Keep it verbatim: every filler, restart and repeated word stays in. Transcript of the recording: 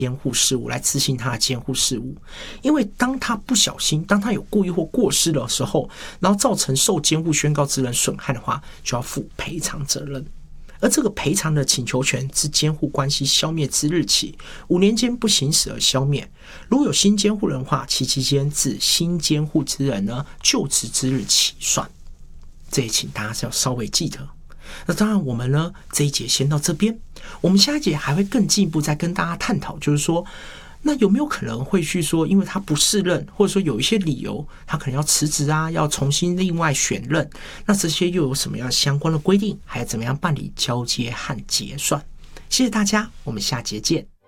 监护事务来执行他的监护事务。因为当他不小心，当他有故意或过失的时候，然后造成受监护宣告之人损害的话，就要负赔偿责任。而这个赔偿的请求权自监护关系消灭之日起五年间不行使而消灭。如有新监护人的话，其期间自新监护之人呢就职之日起算。这也请大家要稍微记得。那当然我们呢这一节先到这边，我们下一节还会更进一步再跟大家探讨，就是说那有没有可能会去说，因为他不适任，或者说有一些理由他可能要辞职啊，要重新另外选任，那这些又有什么样相关的规定，还有怎么样办理交接和结算。谢谢大家，我们下节见。